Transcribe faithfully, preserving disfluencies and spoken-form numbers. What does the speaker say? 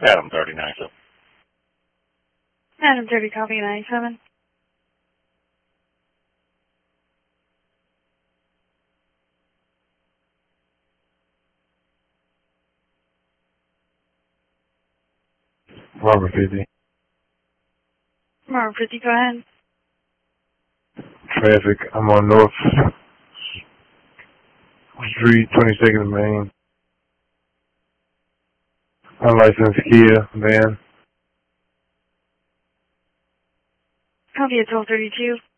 Adam thirty-nine, so. Adam thirty, copy ninety-seven. Robert fifty. Robert fifty, go ahead. Traffic. I'm on North Street, twenty-second Main. Unlicensed Kia van. Copy at twelve thirty-two.